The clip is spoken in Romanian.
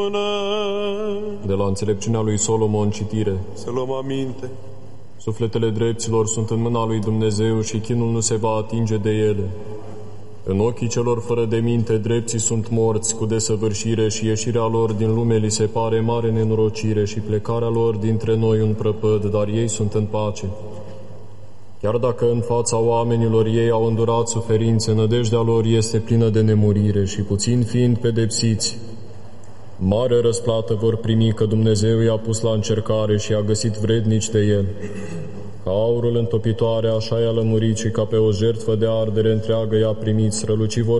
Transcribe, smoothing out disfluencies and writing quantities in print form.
De la înțelepciunea lui Solomon citire. Să luăm aminte. Sufletele drepților sunt în mâna lui Dumnezeu și chinul nu se va atinge de ele. În ochii celor fără de minte, drepții sunt morți cu desăvârșire și ieșirea lor din lume li se pare mare nenorocire și plecarea lor dintre noi un prăpăd, dar ei sunt în pace. Chiar dacă în fața oamenilor ei au îndurat suferințe, nădejdea lor este plină de nemurire și puțin fiind pedepsiți, mare răsplată vor primi, că Dumnezeu i-a pus la încercare și i-a găsit vrednici de el. Ca aurul întopitoare, așa i-a lămurit și ca pe o jertfă de ardere întreagă i-a primit, strălucit vor